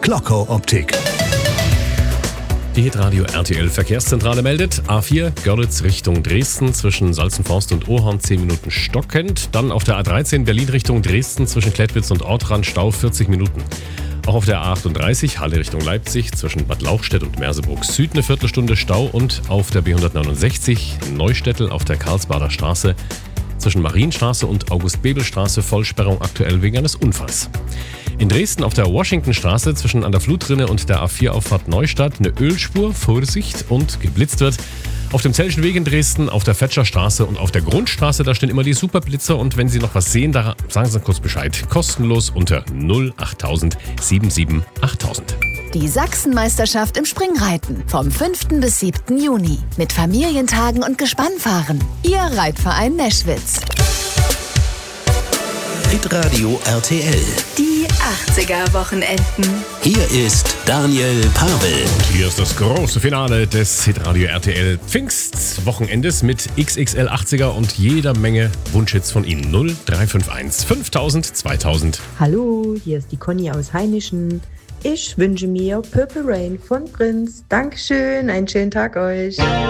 Glocker Optik. Die Hitradio RTL Verkehrszentrale meldet: A4 Görlitz Richtung Dresden zwischen Salzenforst und Ohorn 10 Minuten stockend. Dann auf der A13 Berlin Richtung Dresden zwischen Klettwitz und Ortrand Stau 40 Minuten. Auch auf der A38 Halle Richtung Leipzig zwischen Bad Lauchstädt und Merseburg Süd eine Viertelstunde Stau. Und auf der B169 Neustädtel auf der Karlsbader Straße zwischen Marienstraße und August-Bebel-Straße Vollsperrung aktuell wegen eines Unfalls. In Dresden auf der Washingtonstraße zwischen an der Flutrinne und der A4-Auffahrt Neustadt eine Ölspur, Vorsicht, und geblitzt wird. Auf dem Zellschen Weg in Dresden, auf der Fetscherstraße und auf der Grundstraße, da stehen immer die Superblitzer. Und wenn Sie noch was sehen, da sagen Sie kurz Bescheid. Kostenlos unter 08000 77 8000. Die Sachsenmeisterschaft im Springreiten vom 5. bis 7. Juni mit Familientagen und Gespannfahren. Ihr Reitverein Neschwitz. Hitradio RTL. Die 80er-Wochenenden. Hier ist Daniel Pavel. Hier ist das große Finale des Hitradio RTL Pfingstwochenendes mit XXL 80er und jeder Menge Wunschhits von Ihnen. 0351 5000 2000. Hallo, hier ist die Conny aus Hainischen. Ich wünsche mir Purple Rain von Prince. Dankeschön, einen schönen Tag euch.